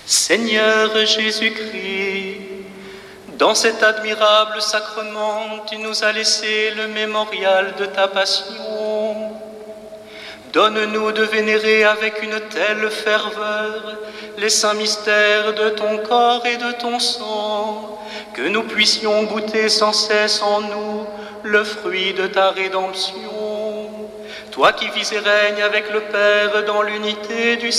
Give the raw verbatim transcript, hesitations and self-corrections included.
Seigneur Jésus-Christ, dans cet admirable sacrement, tu nous as laissé le mémorial de ta passion. Donne-nous de vénérer avec une telle ferveur les saints mystères de ton corps et de ton sang, que nous puissions goûter sans cesse en nous le fruit de ta rédemption. Toi qui vis et règnes avec le Père dans l'unité du